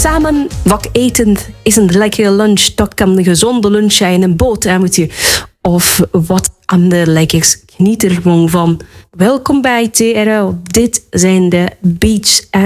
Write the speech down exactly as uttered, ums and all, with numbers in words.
samen wat eten is een lekkere lunch. Dat kan een gezonde lunch zijn, een boterhammetje of wat ander lekkers. Geniet er gewoon van. Welkom bij T R L. Dit zijn de Beach